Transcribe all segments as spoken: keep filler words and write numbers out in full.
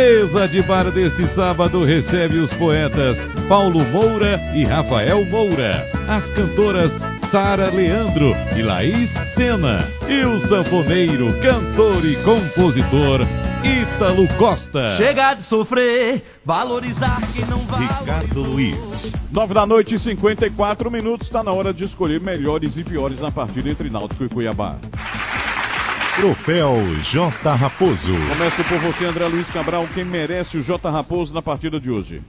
Mesa de bar deste sábado recebe os poetas Paulo Moura e Rafael Moura, as cantoras Sara Leandro e Laís Sena, e o sanfoneiro, cantor e compositor Ítalo Costa. Chega de sofrer, valorizar quem não valoriza. Ricardo Luiz. Nove da noite e cinquenta e quatro minutos, está na hora de escolher melhores e piores na partida entre Náutico e Cuiabá. Troféu J. Raposo. Começo por você, André Luiz Cabral. Quem merece o J. Raposo na partida de hoje?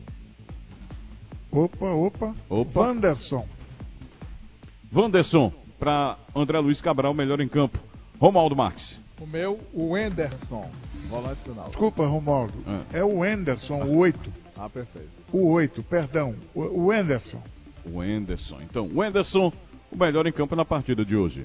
Opa, opa. Opa. Wanderson. Wanderson, para André Luiz Cabral, melhor em campo. Romualdo Marques. O meu, o Wenderson, volante do Náutico. Desculpa, Romualdo. É, é o Wenderson, o oito. Ah, perfeito. O oito, perdão. O, o Wenderson. O Wenderson. Então, o Wenderson, o melhor em campo na partida de hoje.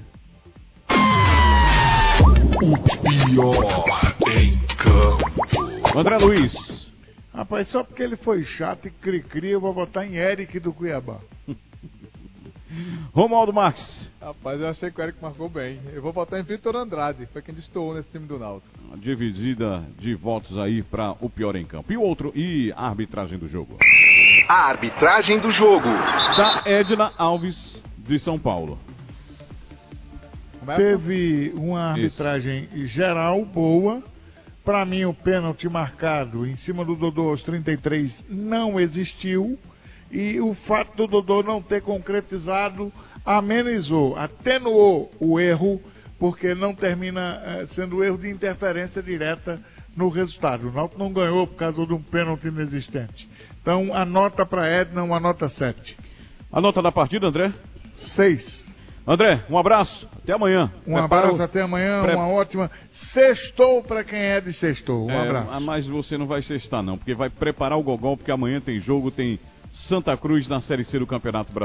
O pior em campo. André Luiz. Rapaz, só porque ele foi chato e cri-cri, eu vou votar em Eric do Cuiabá. Romualdo Marques. Rapaz, eu achei que o Eric marcou bem. Eu vou votar em Vitor Andrade, foi quem destoou nesse time do Náutico. Uma dividida de votos aí para o pior em campo. E o outro, e a arbitragem do jogo? A arbitragem do jogo. Da Edna Alves, de São Paulo. Começa? Teve uma arbitragem Isso. geral boa. Para mim, o pênalti marcado em cima do Dodô aos trinta e três não existiu. E o fato do Dodô não ter concretizado amenizou, atenuou o erro, porque não termina eh, sendo erro de interferência direta no resultado. O Náutico não ganhou por causa de um pênalti inexistente. Então, a nota para Edna, uma nota sete. A nota da partida, André? seis. André, um abraço, até amanhã. Um Prepara abraço, o... até amanhã, Pre... uma ótima sextou para quem é de sextou. Um é, abraço. Mas você não vai sextar não, porque vai preparar o gogol, porque amanhã tem jogo, tem Santa Cruz na Série C do Campeonato Brasileiro.